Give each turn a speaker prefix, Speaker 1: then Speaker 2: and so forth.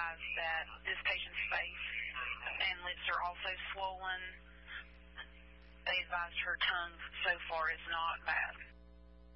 Speaker 1: advised that this patient's face and lips are also swollen. They advised her tongue so far is not bad.